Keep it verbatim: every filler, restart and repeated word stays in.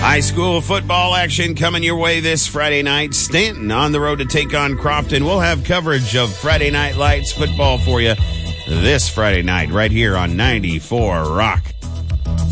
High school football action coming your way this Friday night. Stanton on the road to take on Crofton. We'll have coverage of Friday Night Lights football for you this Friday night right here on ninety-four Rock.